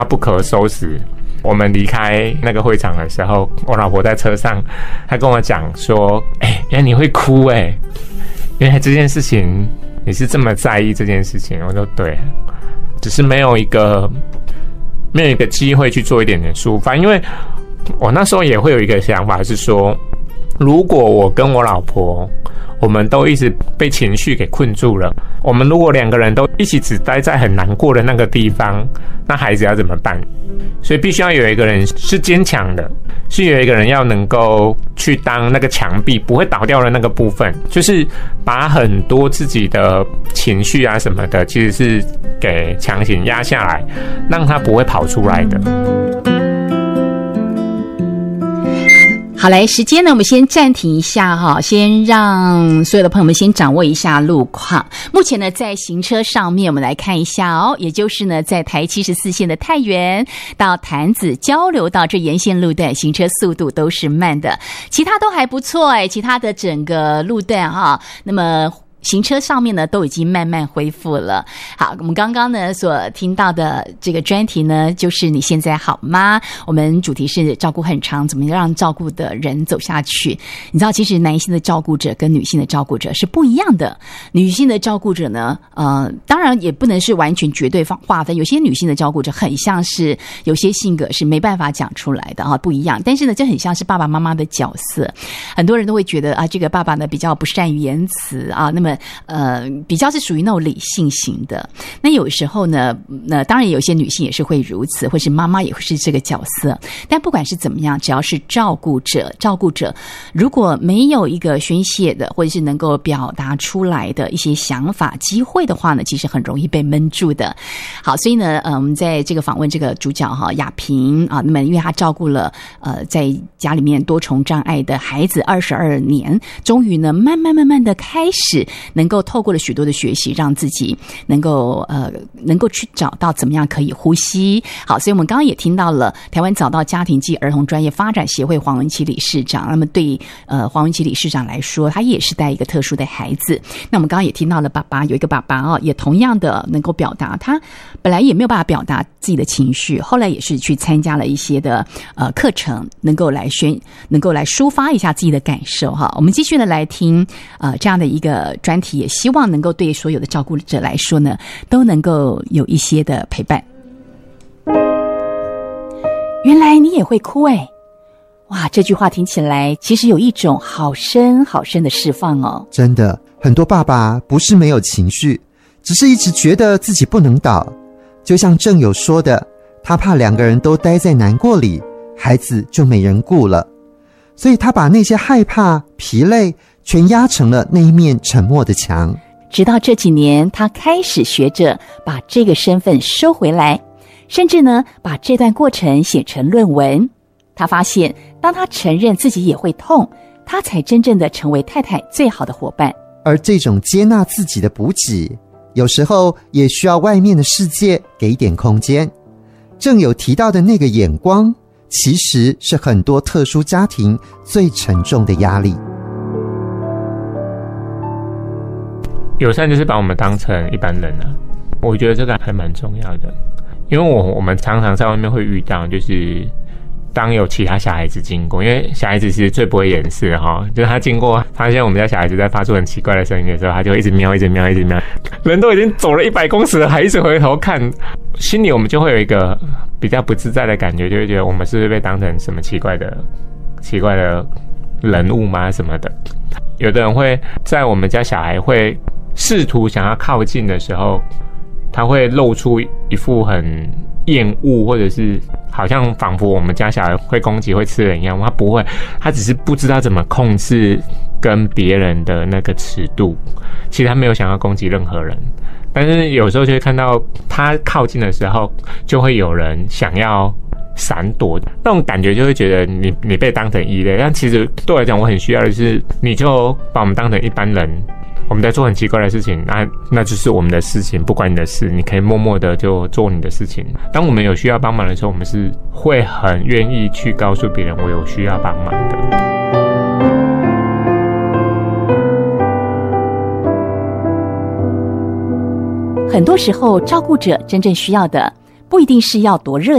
不可收拾。我们离开那个会场的时候，我老婆在车上，她跟我讲说：“原来你会哭原来这件事情你是这么在意这件事情。”我说：“对，只是没有一个机会去做一点点抒发，因为我那时候也会有一个想法是说，如果我跟我老婆，我们都一直被情绪给困住了，我们如果两个人都一起只待在很难过的那个地方，那孩子要怎么办？所以必须要有一个人是坚强的，是有一个人要能够去当那个墙壁不会倒掉的那个部分，就是把很多自己的情绪啊什么的，其实是给强行压下来，让他不会跑出来的。 好，来时间呢，我们先暂停一下哈，先让所有的朋友们先掌握一下路况。目前呢，在行车上面，我们来看一下哦，也就是呢，在台74线的太原到潭子交流道这沿线路段，行车速度都是慢的，其他都还不错其他的整个路段哈，那么行车上面呢都已经慢慢恢复了。好，我们刚刚呢所听到的这个专题呢，就是你现在好吗？我们主题是照顾很长，怎么让照顾的人走下去。你知道其实男性的照顾者跟女性的照顾者是不一样的。女性的照顾者呢当然也不能是完全绝对划分，有些女性的照顾者很像是有些性格是没办法讲出来的不一样，但是呢这很像是爸爸妈妈的角色。很多人都会觉得这个爸爸呢比较不善于言辞那么比较是属于那种理性型的。那有时候呢当然有些女性也是会如此，或是妈妈也会是这个角色。但不管是怎么样，只要是照顾者如果没有一个宣泄的或者是能够表达出来的一些想法机会的话呢，其实很容易被闷住的。好，所以呢我们在这个访问这个主角雅萍那么因为她照顾了在家里面多重障碍的孩子22年，终于呢慢慢的开始能够透过了许多的学习，让自己能够去找到怎么样可以呼吸。好，所以我们刚刚也听到了台湾早稻家庭暨儿童专业发展协会黄文琪理事长。那么对黄文琪理事长来说，他也是带一个特殊的孩子。那我们刚刚也听到了爸爸，有一个爸爸也同样的能够表达，他本来也没有办法表达自己的情绪，后来也是去参加了一些的课程，能够来抒发一下自己的感受我们继续的来听这样的一个专题，也希望能够对所有的照顾者来说呢，都能够有一些的陪伴。原来你也会哭哇，这句话听起来其实有一种好深好深的释放真的，很多爸爸不是没有情绪，只是一直觉得自己不能倒。就像正友说的，他怕两个人都待在难过里，孩子就没人顾了，所以他把那些害怕、疲累全压成了那一面沉默的墙。 直到这几年，他开始学着把这个身份收回来，甚至呢把这段过程写成论文。他发现当他承认自己也会痛，他才真正的成为太太最好的伙伴。 而这种接纳自己的补给，有时候也需要外面的世界给一点空间。正有提到的那个眼光，其实是很多特殊家庭最沉重的压力。 友善就是把我们当成一般人我觉得这个还蛮重要的。因为我们常常在外面会遇到，就是当有其他小孩子经过，因为小孩子其实最不会掩饰就是他经过发现我们家小孩子在发出很奇怪的声音的时候，他就一直瞄，人都已经走了100公尺了，还一直回头看，心里我们就会有一个比较不自在的感觉，就会觉得我们是不是被当成什么奇怪的人物吗什么的。有的人会在我们家小孩会试图想要靠近的时候，他会露出一副很厌恶，或者是好像仿佛我们家小孩会攻击会吃人一样。他不会，他只是不知道怎么控制跟别人的那个尺度。其实他没有想要攻击任何人，但是有时候就会看到他靠近的时候，就会有人想要闪躲，那种感觉就会觉得你被当成异类。但其实对我来讲，我很需要的是，你就把我们当成一般人，我们在做很奇怪的事情，那就是我们的事情，不关你的事，你可以默默的就做你的事情。当我们有需要帮忙的时候，我们是会很愿意去告诉别人我有需要帮忙的。 很多时候照顾者真正需要的不一定是要多热